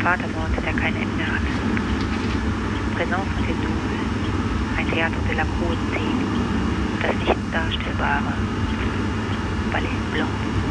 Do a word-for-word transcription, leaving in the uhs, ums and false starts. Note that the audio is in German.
Vatermord, der kein Ende hat. Présence et Double, ein Theater de la Cruauté, das Nicht-Darstellbare, Ballet Blanc.